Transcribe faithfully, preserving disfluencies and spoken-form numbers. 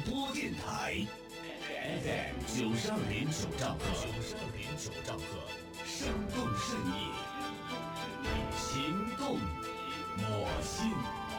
播电台 F M 九十二点九兆赫，九十二点九兆赫，生动盛意，情动我心。